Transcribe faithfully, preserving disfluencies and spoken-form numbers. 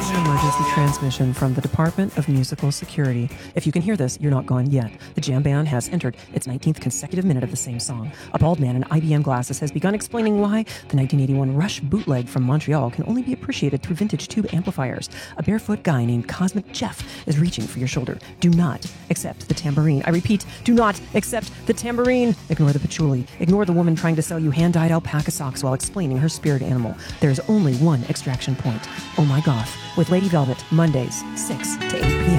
is an emergency transmission from the Department of Musical Security. If you can hear this, you're not gone yet. The Jam Band has entered its nineteenth consecutive minute of the same song. A bald man in I B M glasses has begun explaining why the nineteen eighty-one Rush bootleg from Montreal can only be appreciated through vintage tube amplifiers. A barefoot guy named Cosmic Jeff is reaching for your shoulder. Do not accept the tambourine. I repeat, do not accept the tambourine. Ignore the patchouli. Ignore the woman trying to sell you hand-dyed alpaca socks while explaining her spirit animal. There is only one extraction point. Oh My Goth with Lady Velvet, Mondays, six to eight p.m.